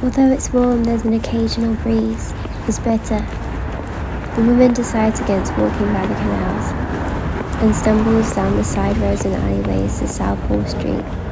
Although it's warm, there's an occasional breeze. It's bitter. The woman decides against walking by the canals and stumbles down the side roads and alleyways to Southall Street.